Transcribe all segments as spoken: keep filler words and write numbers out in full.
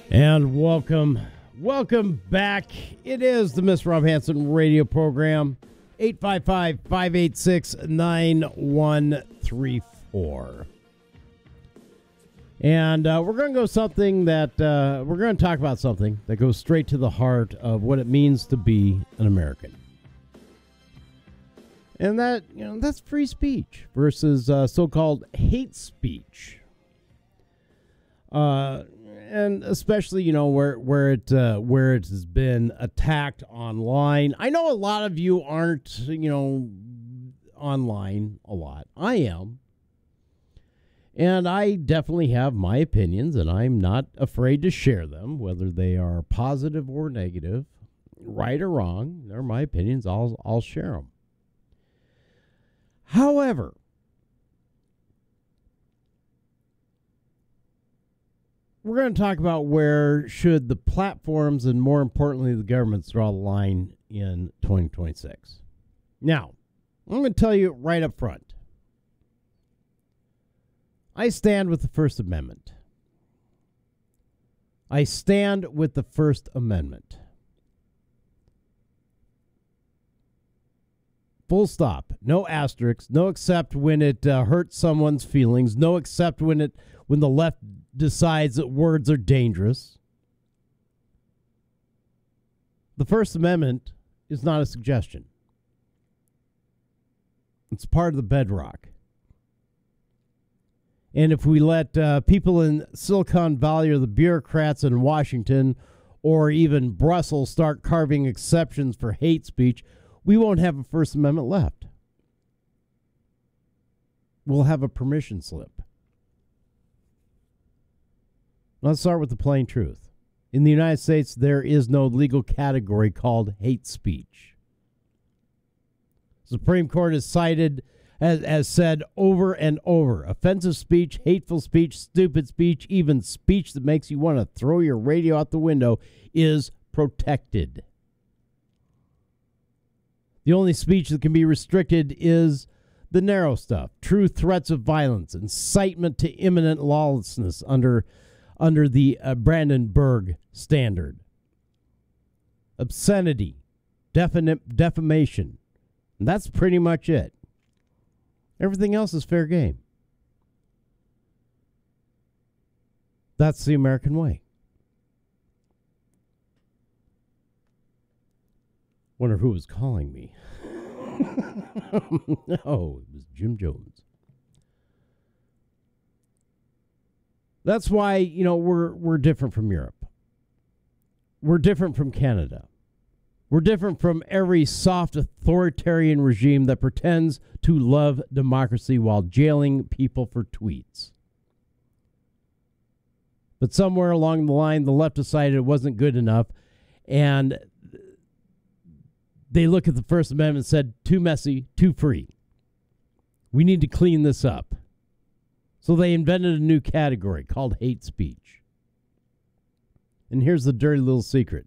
And welcome, welcome back. It is the Mister Rob Hanson radio program, eight five five, five eight six, nine one three four. And uh, we're going to go something that, uh, we're going to talk about something that goes straight to the heart of what it means to be an American. And that, you know, that's free speech versus uh, so-called hate speech. Uh... And especially, you know, where where it uh, where it has been attacked online. I know a lot of you aren't, you know, online a lot. I am. And I definitely have my opinions, and I'm not afraid to share them, whether they are positive or negative, right or wrong. They're my opinions. I'll I'll share them. However, we're going to talk about where should the platforms and, more importantly, the governments draw the line in twenty twenty-six. Now, I'm going to tell you right up front. I stand with the First Amendment. I stand with the First Amendment. Full stop. No asterisks. No except when it uh, hurts someone's feelings. No except when it when the left decides that words are dangerous. The First Amendment is not a suggestion. It's part of the bedrock. And if we let uh, people in Silicon Valley or the bureaucrats in Washington or even Brussels start carving exceptions for hate speech, we won't have a First Amendment left. We'll have a permission slip. Let's start with the plain truth. In the United States, there is no legal category called hate speech. The Supreme Court has cited, as, as said over and over, offensive speech, hateful speech, stupid speech, even speech that makes you want to throw your radio out the window is protected. The only speech that can be restricted is the narrow stuff, true threats of violence, incitement to imminent lawlessness under under the uh, Brandenburg Standard, obscenity, definite defamation. And that's pretty much it. Everything else is fair game. That's the American way. Wonder who was calling me. No, it was Jim Jones. That's why, you know, we're we're different from Europe. We're different from Canada. We're different from every soft authoritarian regime that pretends to love democracy while jailing people for tweets. But somewhere along the line, the left decided it wasn't good enough, and they look at the First Amendment and said, too messy, too free. We need to clean this up. So they invented a new category called hate speech. And here's the dirty little secret.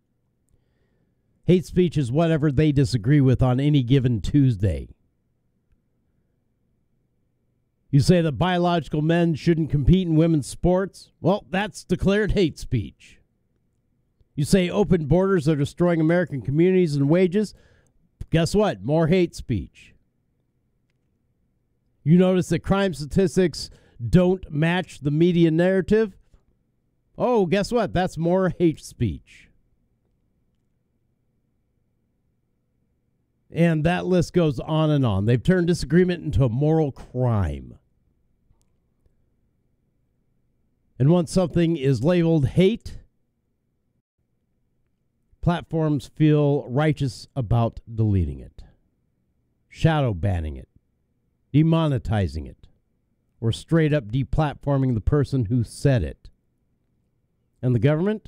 Hate speech is whatever they disagree with on any given Tuesday. You say that biological men shouldn't compete in women's sports? Well, that's declared hate speech. You say open borders are destroying American communities and wages? Guess what? More hate speech. You notice that crime statistics don't match the media narrative? Oh, guess what? That's more hate speech. And that list goes on and on. They've turned disagreement into a moral crime. And once something is labeled hate, platforms feel righteous about deleting it, shadow banning it, demonetizing it, or straight up deplatforming the person who said it. And the government?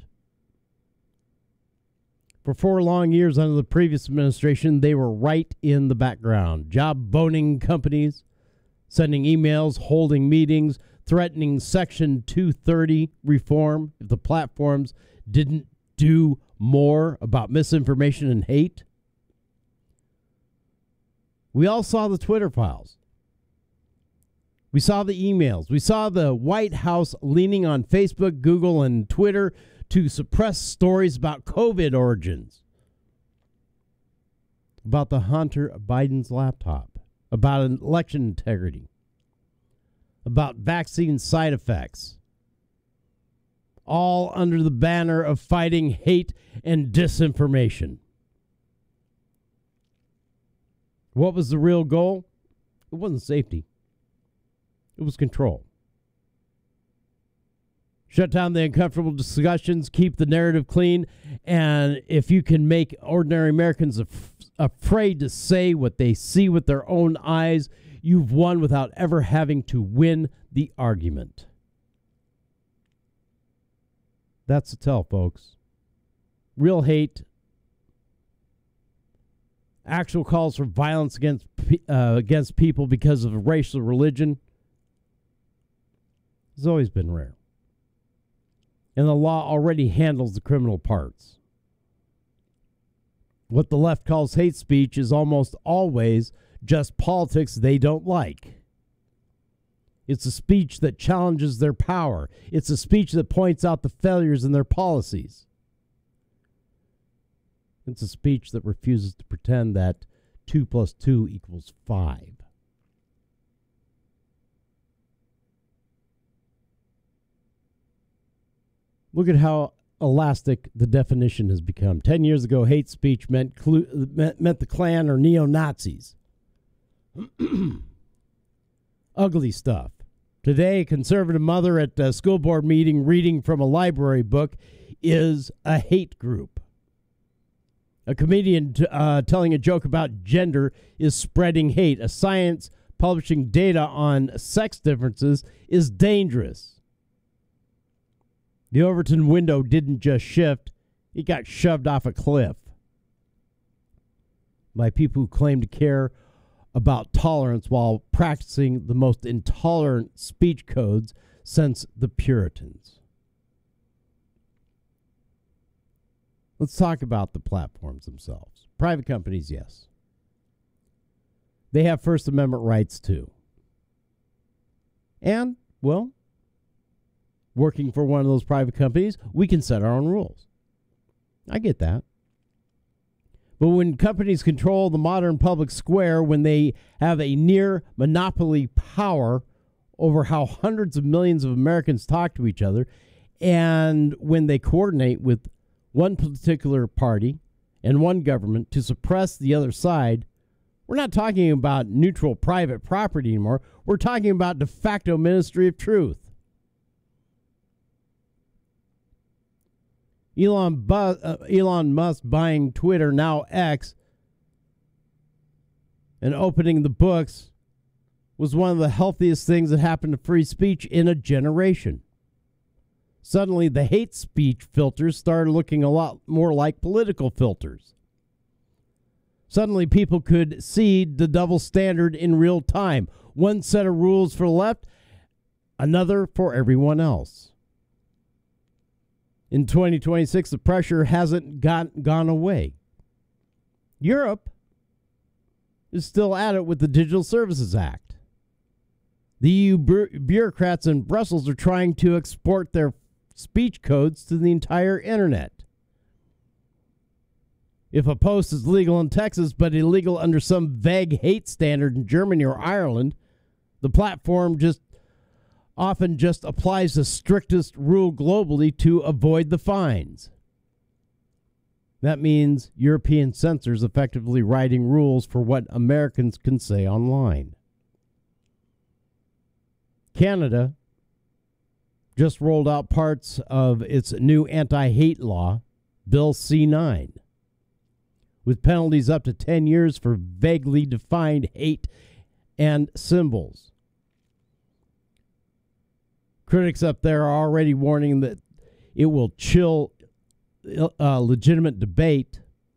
For four long years under the previous administration, they were right in the background, job boning companies, sending emails, holding meetings, threatening Section two thirty reform if the platforms didn't do more about misinformation and hate. We all saw the Twitter files. We saw the emails. We saw the White House leaning on Facebook, Google, and Twitter to suppress stories about COVID origins, about the Hunter Biden's laptop, about election integrity, about vaccine side effects, all under the banner of fighting hate and disinformation. What was the real goal? It wasn't safety. It was control. Shut down the uncomfortable discussions, keep the narrative clean, and if you can make ordinary Americans af- afraid to say what they see with their own eyes, you've won without ever having to win the argument. That's the tell, folks. Real hate, actual calls for violence against uh, against people because of racial religion has always been rare. And the law already handles the criminal parts. What the left calls hate speech is almost always just politics they don't like. It's a speech that challenges their power. It's a speech that points out the failures in their policies. It's a speech that refuses to pretend that two plus two equals five. Look at how elastic the definition has become. Ten years ago, hate speech meant clu- meant, meant the Klan or neo-Nazis. Ugly stuff. Today, a conservative mother at a school board meeting reading from a library book is a hate group. A comedian t- uh, telling a joke about gender is spreading hate. A science publishing data on sex differences is dangerous. The Overton window didn't just shift, it got shoved off a cliff by people who claim to care about tolerance while practicing the most intolerant speech codes since the Puritans. Let's talk about the platforms themselves. Private companies, yes. They have First Amendment rights too. And, well, working for one of those private companies, we can set our own rules. I get that. But when companies control the modern public square, when they have a near monopoly power over how hundreds of millions of Americans talk to each other, and when they coordinate with one particular party and one government to suppress the other side, we're not talking about neutral private property anymore. We're talking about de facto ministry of truth. Elon, Bu- uh, Elon Musk buying Twitter, now X, and opening the books was one of the healthiest things that happened to free speech in a generation. Suddenly, the hate speech filters started looking a lot more like political filters. Suddenly, people could see the double standard in real time. One set of rules for the left, another for everyone else. In twenty twenty-six, the pressure hasn't got, gone away. Europe is still at it with the Digital Services Act. The E U bu- bureaucrats in Brussels are trying to export their speech codes to the entire internet. If a post is legal in Texas but illegal under some vague hate standard in Germany or Ireland, the platform just often just applies the strictest rule globally to avoid the fines. That means European censors effectively writing rules for what Americans can say online. Canada just rolled out parts of its new anti-hate law, Bill C nine, with penalties up to ten years for vaguely defined hate and symbols. Critics up there are already warning that it will chill uh, legitimate debate.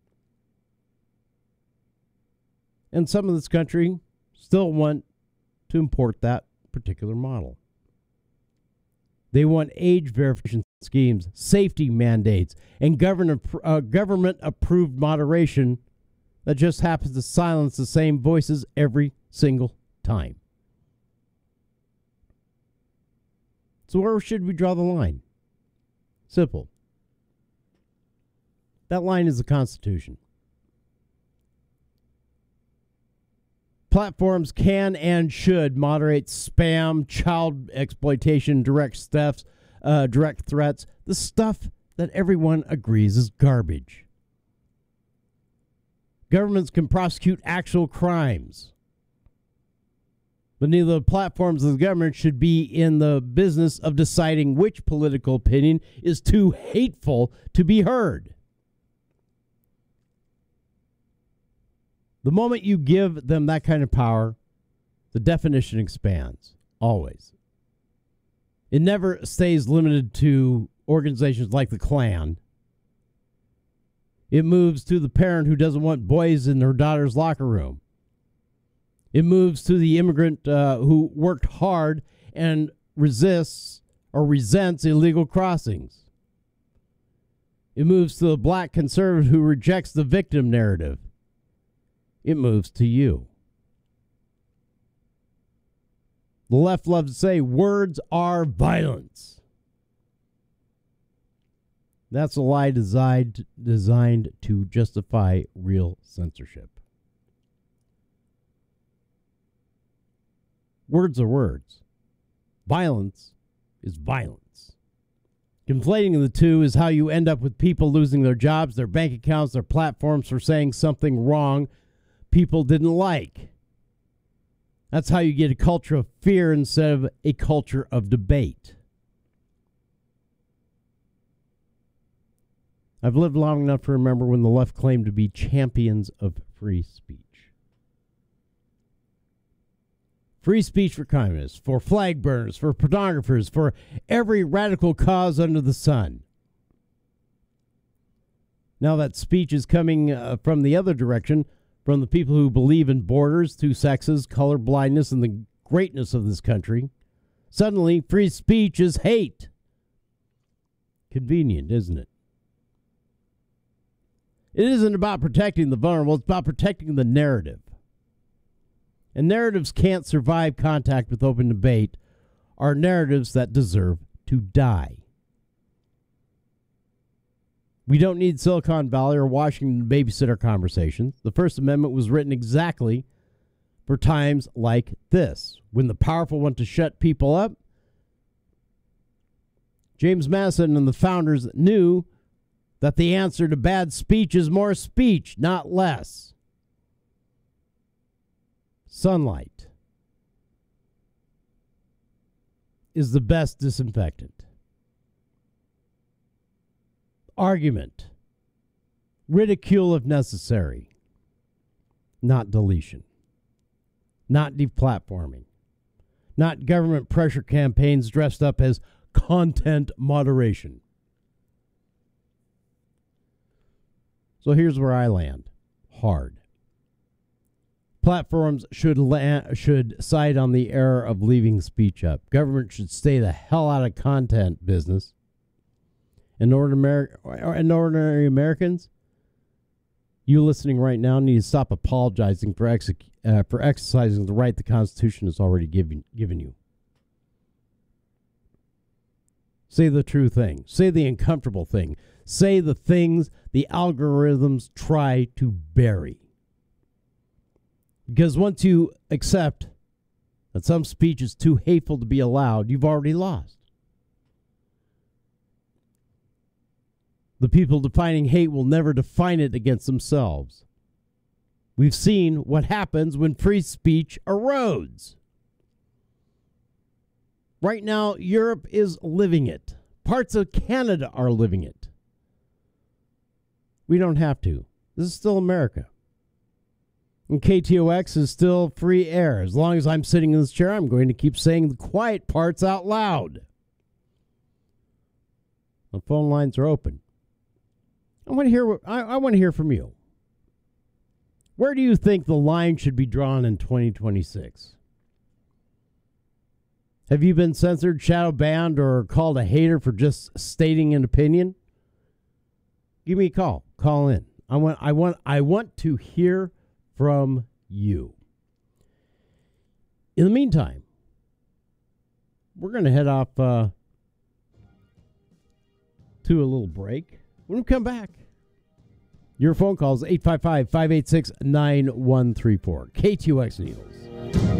And some of this country still want to import that particular model. They want age verification schemes, safety mandates, and government uh, government-approved moderation that just happens to silence the same voices every single time. So where should we draw the line? Simple. That line is the Constitution. Platforms can and should moderate spam, child exploitation, direct thefts, uh, direct threats, the stuff that everyone agrees is garbage. Governments can prosecute actual crimes. But neither the platforms of the government should be in the business of deciding which political opinion is too hateful to be heard. The moment you give them that kind of power, the definition expands, always. It never stays limited to organizations like the Klan. It moves to the parent who doesn't want boys in her daughter's locker room. It moves to the immigrant uh, who worked hard and resists or resents illegal crossings. It moves to the black conservative who rejects the victim narrative. It moves to you. The left loves to say words are violence. That's a lie designed, designed to justify real censorship. Words are words. Violence is violence. Conflating the two is how you end up with people losing their jobs, their bank accounts, their platforms for saying something wrong people didn't like. That's how you get a culture of fear instead of a culture of debate. I've lived long enough to remember when the left claimed to be champions of free speech. Free speech for communists, for flag burners, for pornographers, for every radical cause under the sun. Now that speech is coming uh, from the other direction, from the people who believe in borders, two sexes, color blindness, and the greatness of this country. Suddenly, free speech is hate. Convenient, isn't it? It isn't about protecting the vulnerable, it's about protecting the narrative. And narratives can't survive contact with open debate are narratives that deserve to die. We don't need Silicon Valley or Washington to babysit our conversations. The First Amendment was written exactly for times like this, when the powerful want to shut people up. James Madison and the founders knew that the answer to bad speech is more speech, not less. Sunlight is the best disinfectant. Argument, ridicule if necessary, not deletion, not deplatforming, not government pressure campaigns dressed up as content moderation. So here's where I land. Hard. Platforms should la- should side on the error of leaving speech up. Government should stay the hell out of content business. And ordinary, and ordinary Americans, you listening right now need to stop apologizing for ex- uh, for exercising the right the Constitution has already given given you. Say the true thing. Say the uncomfortable thing. Say the things the algorithms try to bury. Because once you accept that some speech is too hateful to be allowed, you've already lost. The people defining hate will never define it against themselves. We've seen what happens when free speech erodes. Right now, Europe is living it. Parts of Canada are living it. We don't have to. This is still America. And K T O X is still free air. As long as I'm sitting in this chair, I'm going to keep saying the quiet parts out loud. The phone lines are open. I want to hear. I, I want to hear from you. Where do you think the line should be drawn in twenty twenty-six? Have you been censored, shadow banned, or called a hater for just stating an opinion? Give me a call. Call in. I want. I want. I want to hear from you. In the meantime, we're going to head off uh, to a little break. When we come back, your phone calls eight five five, five eight six, nine one three four. K T U X News.